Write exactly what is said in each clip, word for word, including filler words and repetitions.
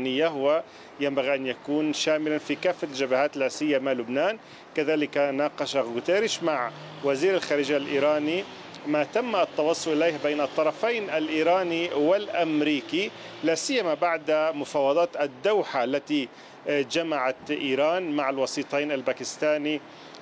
الإيرانية هو ينبغي أن يكون شاملا في كافة الجبهات لا سيما لبنان. كذلك ناقش غوتيريش مع وزير الخارجية الإيراني ما تم التوصل إليه بين الطرفين الإيراني والأمريكي، لا سيما بعد مفاوضات الدوحة التي جمعت إيران مع الوسيطين الباكستاني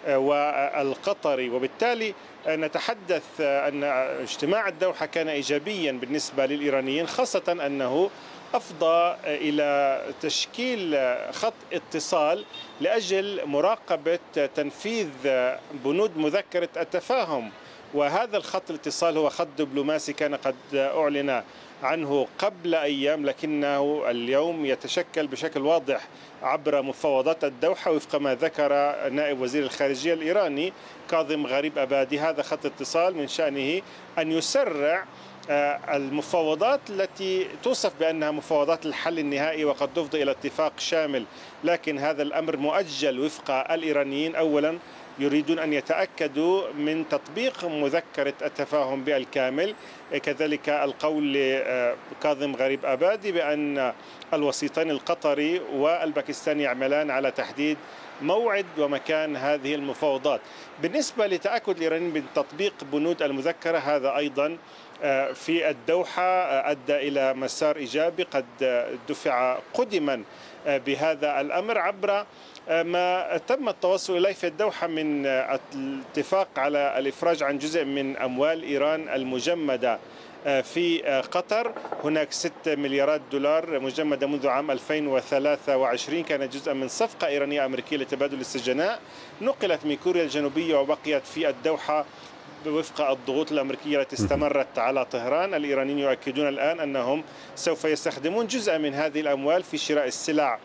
والقطري. وبالتالي نتحدث أن اجتماع الدوحة كان إيجابيا بالنسبة للإيرانيين، خاصة أنه أفضى إلى تشكيل خط اتصال لأجل مراقبة تنفيذ بنود مذكرة التفاهم. وهذا الخط الاتصال هو خط دبلوماسي كان قد أعلن عنه قبل أيام، لكنه اليوم يتشكل بشكل واضح عبر مفاوضات الدوحة وفق ما ذكر نائب وزير الخارجية الإيراني كاظم غريب أبادي. هذا خط اتصال من شأنه أن يسرع المفاوضات التي توصف بأنها مفاوضات الحل النهائي وقد تفضي إلى اتفاق شامل، لكن هذا الأمر مؤجل وفق الإيرانيين. أولا يريدون أن يتأكدوا من تطبيق مذكرة التفاهم بالكامل، كذلك القول لكاظم غريب أبادي بأن الوسيطين القطري والباكستاني يعملان على تحديد موعد ومكان هذه المفاوضات. بالنسبة لتأكد الإيرانيين من تطبيق بنود المذكرة، هذا أيضا في الدوحة أدى إلى مسار إيجابي قد دفع قدما بهذا الأمر عبر ما تم التوصل إليه في الدوحة من الاتفاق على الإفراج عن جزء من أموال إيران المجمدة في قطر. هناك ستة مليارات دولار مجمدة منذ عام ألفين وثلاثة وعشرين، كانت جزءا من صفقة إيرانية أمريكية لتبادل السجناء، نقلت من كوريا الجنوبية وبقيت في الدوحة وفق الضغوط الأمريكية التي استمرت على طهران. الإيرانيين يؤكدون الآن أنهم سوف يستخدمون جزء من هذه الأموال في شراء السلع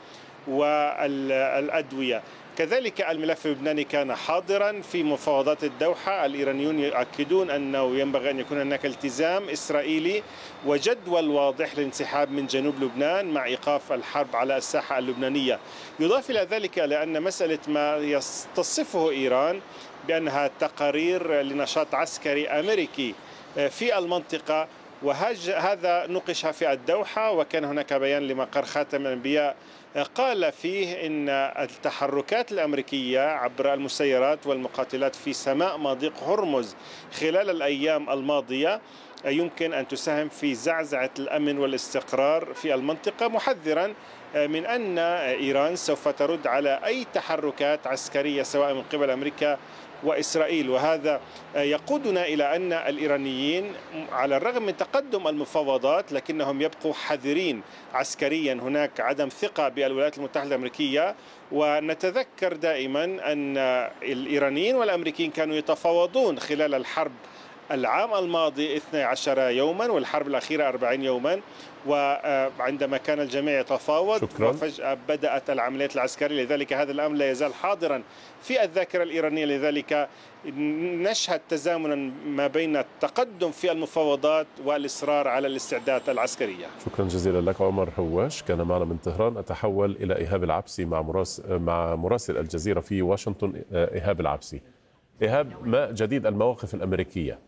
والأدوية. كذلك الملف اللبناني كان حاضرا في مفاوضات الدوحة. الإيرانيون يؤكدون أنه ينبغي أن يكون هناك التزام إسرائيلي وجدول واضح للانسحاب من جنوب لبنان مع إيقاف الحرب على الساحة اللبنانية. يضاف إلى ذلك لأن مسألة ما تصفه إيران بأنها تقارير لنشاط عسكري أمريكي في المنطقة، وهذا نقش في الدوحة، وكان هناك بيان لمقر خاتم الأنبياء قال فيه إن التحركات الأمريكية عبر المسيرات والمقاتلات في سماء مضيق هرمز خلال الأيام الماضية يمكن أن تساهم في زعزعة الأمن والاستقرار في المنطقة، محذرا من أن إيران سوف ترد على أي تحركات عسكرية سواء من قبل أمريكا وإسرائيل. وهذا يقودنا إلى أن الإيرانيين على الرغم من تقدم المفاوضات لكنهم يبقوا حذرين عسكريا. هناك عدم ثقة بالولايات المتحدة الأمريكية، ونتذكر دائما أن الإيرانيين والأمريكيين كانوا يتفاوضون خلال الحرب العام الماضي اثني عشر يوما والحرب الأخيرة أربعين يوما، وعندما كان الجميع يتفاوض شكرا. وفجأة بدأت العمليات العسكرية. لذلك هذا الأمر لا يزال حاضرا في الذاكرة الإيرانية. لذلك نشهد تزامنا ما بين التقدم في المفاوضات والإصرار على الاستعدادات العسكرية. شكرا جزيلا لك عمر هواش، كان معنا من طهران. أتحول إلى إيهاب العبسي مع مراسل, مع مراسل الجزيرة في واشنطن. إيهاب العبسي، إيهاب، ما جديد المواقف الأمريكية؟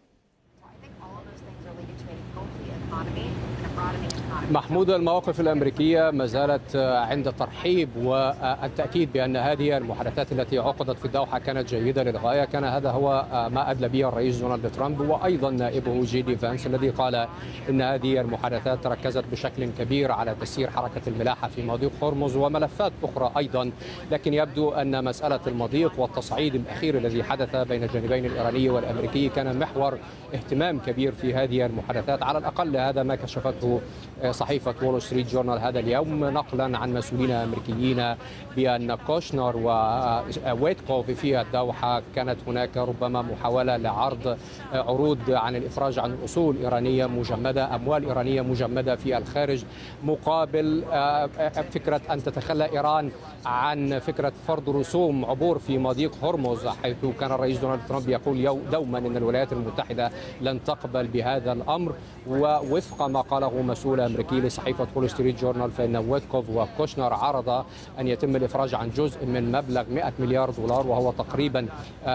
محمود، المواقف الأمريكية ما زالت عند الترحيب والتأكيد بأن هذه المحادثات التي عقدت في الدوحة كانت جيدة للغاية. كان هذا هو ما أدلى به الرئيس دونالد ترامب وأيضا نائبه جي دي فانس الذي قال إن هذه المحادثات تركزت بشكل كبير على تسيير حركة الملاحة في مضيق هرمز وملفات أخرى أيضا، لكن يبدو أن مسألة المضيق والتصعيد الأخير الذي حدث بين الجانبين الإيراني والأمريكي كان محور اهتمام كبير في هذه المحادثات. على الأقل هذا ما كشفته صحيفة وول ستريت جورنال هذا اليوم، نقلا عن مسؤولين أمريكيين بأن كوشنر وويتكوف في الدوحة كانت هناك ربما محاولة لعرض عروض عن الإفراج عن أصول إيرانية مجمدة، أموال إيرانية مجمدة في الخارج، مقابل فكرة أن تتخلى إيران عن فكرة فرض رسوم عبور في مضيق هرمز، حيث كان الرئيس دونالد ترامب يقول دوما أن الولايات المتحدة لن تقبل بهذا الأمر. ووفق ما قاله مسؤول أمريكي الأمريكي لصحيفة وول ستريت جورنال فإن ويتكوف وكوشنر عرض أن يتم الإفراج عن جزء من مبلغ مئة مليار دولار، وهو تقريبا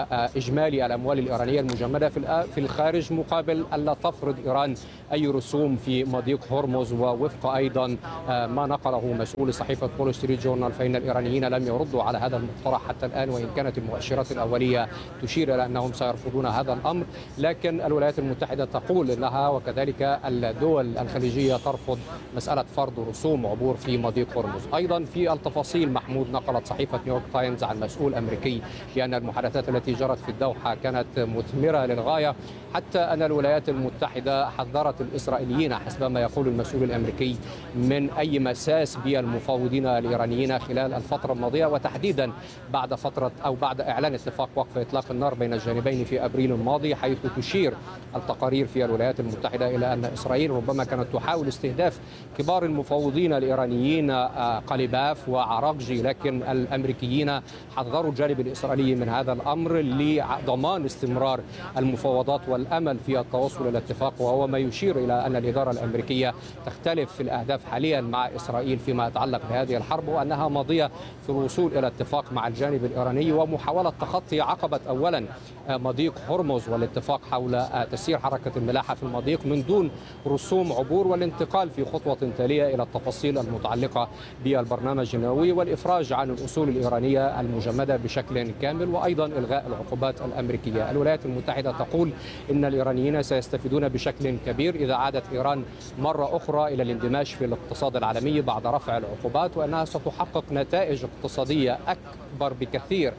إجمالي الأموال الإيرانية المجمدة في الخارج، مقابل ألا تفرض إيران أي رسوم في مضيق هرمز. ووفق أيضا ما نقله مسؤول صحيفة وول ستريت جورنال فإن الإيرانيين لم يردوا على هذا المقترح حتى الآن، وإن كانت المؤشرات الأولية تشير إلى أنهم سيرفضون هذا الأمر، لكن الولايات المتحدة تقول أنها وكذلك الدول الخليجية ترفض مسألة فرض رسوم عبور في مضيق هرمز. أيضا في التفاصيل محمود، نقلت صحيفة نيويورك تايمز عن مسؤول أمريكي بأن المحادثات التي جرت في الدوحة كانت مثمرة للغاية، حتى أن الولايات المتحدة حذرت الإسرائيليين حسب ما يقول المسؤول الأمريكي من أي مساس بالمفاوضين الإيرانيين خلال الفترة الماضية، وتحديدا بعد فترة أو بعد إعلان اتفاق وقف إطلاق النار بين الجانبين في أبريل الماضي، حيث تشير التقارير في الولايات المتحدة إلى أن إسرائيل ربما كانت تحاول استهداف كبار المفاوضين الإيرانيين قليباف وعراقجي، لكن الأمريكيين حذروا الجانب الإسرائيلي من هذا الأمر لضمان استمرار المفاوضات والأمل في التوصل إلى اتفاق، وهو ما يشير إلى أن الإدارة الأمريكية تختلف في الأهداف حاليا مع إسرائيل فيما يتعلق بهذه الحرب، وأنها ماضية في الوصول إلى اتفاق مع الجانب الإيراني ومحاولة تخطي عقبة أولا مضيق هرمز والاتفاق حول تسيير حركة الملاحة في المضيق من دون رسوم عبور، والانتقال في خطوة تالية إلى التفاصيل المتعلقة بالبرنامج النووي والإفراج عن الأصول الإيرانية المجمدة بشكل كامل، وأيضا إلغاء العقوبات الأمريكية. الولايات المتحدة تقول إن الإيرانيين سيستفيدون بشكل كبير إذا عادت إيران مرة أخرى إلى الاندماج في الاقتصاد العالمي بعد رفع العقوبات، وأنها ستحقق نتائج اقتصادية أكبر بكثير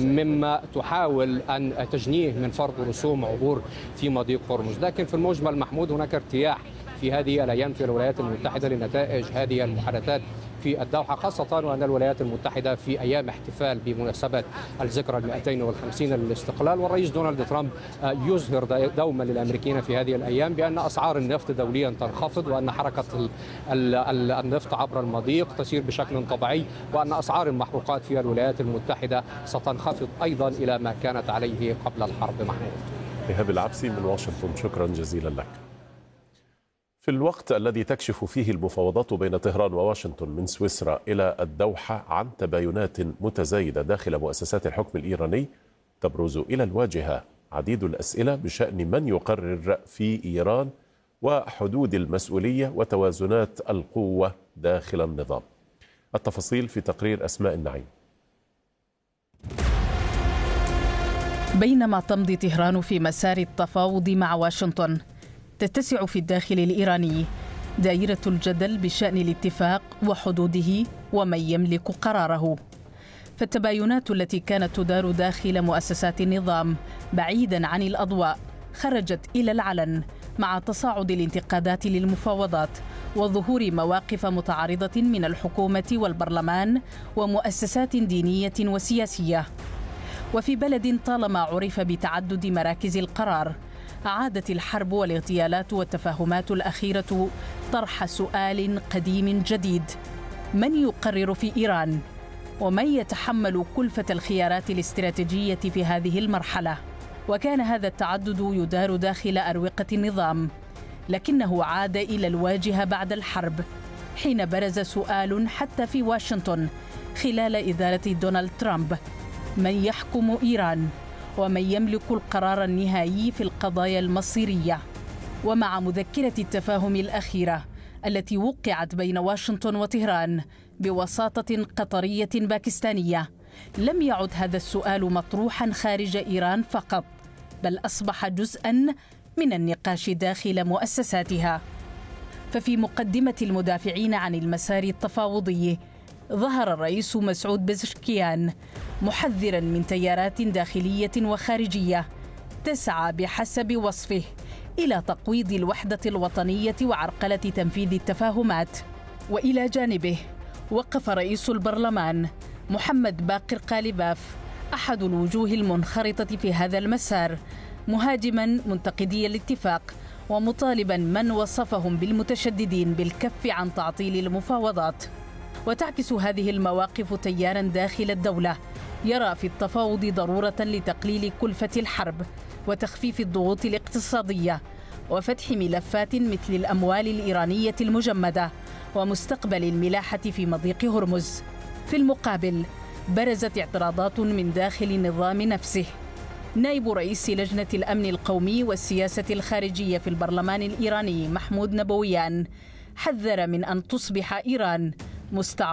مما تحاول أن تجنيه من فرض رسوم عبور في مضيق هرمز. لكن في المجمل محمود هناك ارتياح في هذه الأيام في الولايات المتحدة لنتائج هذه المحادثات في الدوحة، خاصة وأن الولايات المتحدة في أيام احتفال بمناسبة الذكرى المئتين والخمسين للاستقلال، والرئيس دونالد ترامب يظهر دوما للأمريكيين في هذه الأيام بأن أسعار النفط دوليا تنخفض، وأن حركة النفط عبر المضيق تسير بشكل طبيعي، وأن أسعار المحروقات في الولايات المتحدة ستنخفض أيضا إلى ما كانت عليه قبل الحرب. محمود إيهاب العبسي من واشنطن، شكرا جزيلا لك. في الوقت الذي تكشف فيه المفاوضات بين طهران وواشنطن من سويسرا إلى الدوحة عن تباينات متزايدة داخل مؤسسات الحكم الإيراني، تبرز إلى الواجهة عديد الأسئلة بشأن من يقرر في إيران وحدود المسؤولية وتوازنات القوة داخل النظام. التفاصيل في تقرير أسماء النعيم. بينما تمضي طهران في مسار التفاوض مع واشنطن، تتسع في الداخل الإيراني دائرة الجدل بشأن الاتفاق وحدوده ومن يملك قراره. فالتباينات التي كانت تدار داخل مؤسسات النظام بعيدا عن الأضواء خرجت إلى العلن مع تصاعد الانتقادات للمفاوضات وظهور مواقف متعارضة من الحكومة والبرلمان ومؤسسات دينية وسياسية. وفي بلد طالما عرف بتعدد مراكز القرار، عادت الحرب والاغتيالات والتفاهمات الأخيرة طرح سؤال قديم جديد: من يقرر في إيران؟ ومن يتحمل كلفة الخيارات الاستراتيجية في هذه المرحلة؟ وكان هذا التعدد يدار داخل أروقة النظام، لكنه عاد إلى الواجهة بعد الحرب، حين برز سؤال حتى في واشنطن خلال إدارة دونالد ترامب: من يحكم إيران؟ ومن يملك القرار النهائي في القضايا المصيرية؟ ومع مذكرة التفاهم الأخيرة التي وقعت بين واشنطن وطهران بوساطة قطرية باكستانية، لم يعد هذا السؤال مطروحا خارج إيران فقط، بل أصبح جزءا من النقاش داخل مؤسساتها. ففي مقدمة المدافعين عن المسار التفاوضي ظهر الرئيس مسعود بزشكيان محذرا من تيارات داخلية وخارجية تسعى بحسب وصفه إلى تقويض الوحدة الوطنية وعرقلة تنفيذ التفاهمات. وإلى جانبه وقف رئيس البرلمان محمد باقر قالباف، أحد الوجوه المنخرطة في هذا المسار، مهاجما منتقدي الاتفاق ومطالبا من وصفهم بالمتشددين بالكف عن تعطيل المفاوضات. وتعكس هذه المواقف تيارا داخل الدولة يرى في التفاوض ضرورة لتقليل كلفة الحرب وتخفيف الضغوط الاقتصادية وفتح ملفات مثل الأموال الإيرانية المجمدة ومستقبل الملاحة في مضيق هرمز. في المقابل برزت اعتراضات من داخل النظام نفسه. نائب رئيس لجنة الأمن القومي والسياسة الخارجية في البرلمان الإيراني محمود نبويان حذر من أن تصبح إيران مستعمرة